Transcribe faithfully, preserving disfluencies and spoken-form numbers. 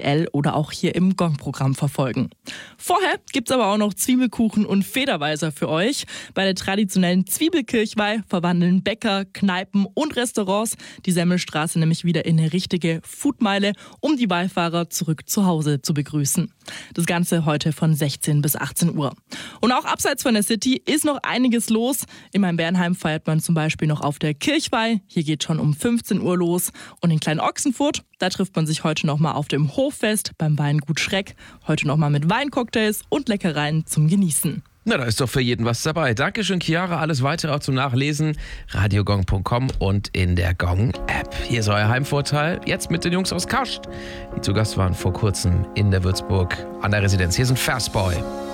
L oder auch hier im Gong-Programm verfolgen. Vorher gibt's aber auch noch Zwiebelkuchen und Federweiser für euch. Bei der traditionellen Zwiebelkirchweih verwandeln Bäcker, Kneipen und Restaurants die Semmelstraße nämlich wieder in eine richtige Foodmeile, um die Wallfahrer zurück zu Hause zu begrüßen. Das Ganze heute von sechzehn bis achtzehn Uhr. Und auch abseits von der City ist noch einiges los. In Main-Bernheim feiert man zum Beispiel noch auf der Kirchweih. Hier geht schon um fünfzehn Uhr los. Und in Klein-Ochsenfurt, da trifft man sich heute nochmal auf dem Hoffest beim Weingut Schreck. Heute nochmal mit Weincocktails und Leckereien zum Genießen. Na, da ist doch für jeden was dabei. Dankeschön, Chiara. Alles weitere auch zum Nachlesen. radiogong punkt com und in der Gong-App. Hier ist euer Heimvorteil. Jetzt mit den Jungs aus Kascht, die zu Gast waren vor kurzem in der Würzburg an der Residenz. Hier sind Fastboy.